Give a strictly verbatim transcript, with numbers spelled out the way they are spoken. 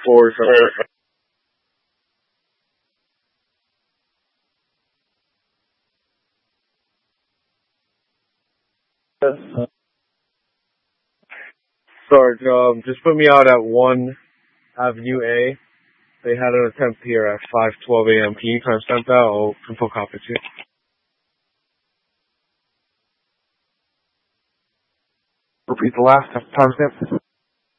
forward from uh, Sarge, um, just put me out at one Avenue A. They had an attempt here at five twelve a.m. Can you timestamp that? I'll info copy to you. Repeat the last timestamp.